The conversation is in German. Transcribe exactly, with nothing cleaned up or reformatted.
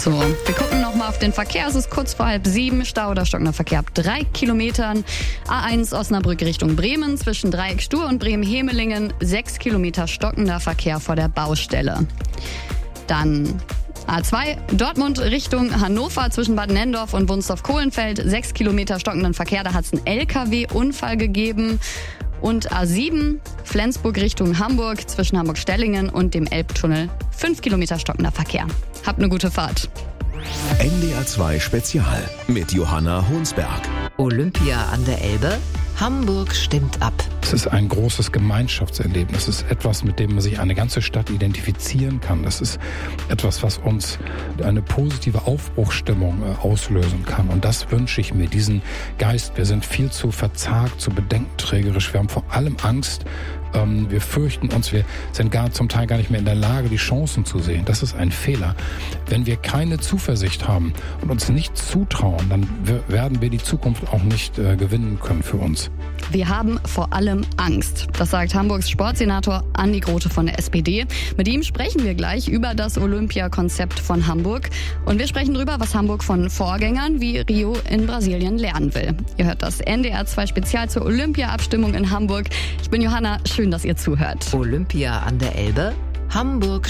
So, wir gucken nochmal auf den Verkehr. Es ist kurz vor halb sieben. Stau oder stockender Verkehr ab drei Kilometern. A eins Osnabrück Richtung Bremen zwischen Dreieck Stur und Bremen-Hemelingen. Sechs Kilometer stockender Verkehr vor der Baustelle. Dann A zwei Dortmund Richtung Hannover zwischen Bad Nenndorf und Wunsdorf-Kohlenfeld. Sechs Kilometer stockenden Verkehr. Da hat es einen L K W-Unfall gegeben. Und A sieben Flensburg Richtung Hamburg zwischen Hamburg-Stellingen und dem Elbtunnel. Fünf Kilometer stockender Verkehr. Habt eine gute Fahrt. N D R zwei Spezial mit Johanna Honsberg. Olympia an der Elbe. Hamburg stimmt ab. Es ist ein großes Gemeinschaftserlebnis. Es ist etwas, mit dem man sich eine ganze Stadt identifizieren kann. Das ist etwas, was uns eine positive Aufbruchsstimmung auslösen kann. Und das wünsche ich mir, diesen Geist. Wir sind viel zu verzagt, zu bedenkenträgerisch. Wir haben vor allem Angst. Wir fürchten uns, wir sind gar zum Teil gar nicht mehr in der Lage, die Chancen zu sehen. Das ist ein Fehler. Wenn wir keine Zuversicht haben und uns nicht zutrauen, dann werden wir die Zukunft auch nicht äh, gewinnen können für uns. Wir haben vor allem Angst. Das sagt Hamburgs Sportsenator Andi Grote von der S P D. Mit ihm sprechen wir gleich über das Olympiakonzept von Hamburg. Und wir sprechen darüber, was Hamburg von Vorgängern wie Rio in Brasilien lernen will. Ihr hört das N D R zwei Spezial zur Olympia-Abstimmung in Hamburg. Ich bin Johanna, schön, dass ihr zuhört. Olympia an der Elbe. Hamburg